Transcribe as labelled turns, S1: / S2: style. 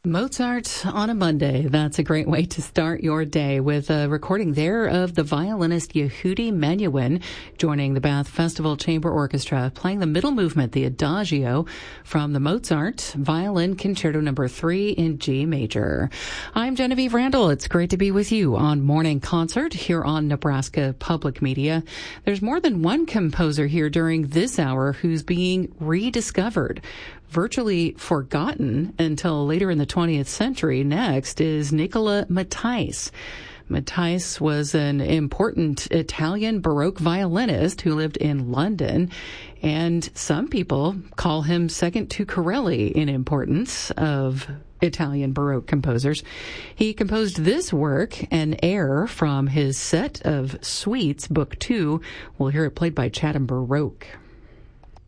S1: Mozart on a Monday. That's a great way to start your day with a recording there of the violinist Yehudi Menuhin joining the Bath Festival Chamber Orchestra, playing the middle movement, the Adagio, from the Mozart Violin Concerto No. 3 in G major. I'm Genevieve Randall. It's great to be with you on Morning Concert here on Nebraska Public Media. There's more than one composer here during this hour who's being rediscovered. Virtually forgotten until later in the 20th century. Next is Nicola Matthijs. Matthijs was an important Italian Baroque violinist who lived in London, and some people call him second to Corelli in importance of Italian Baroque composers. He composed this work, an air from his set of suites, Book 2. We'll hear it played by Chatham Baroque.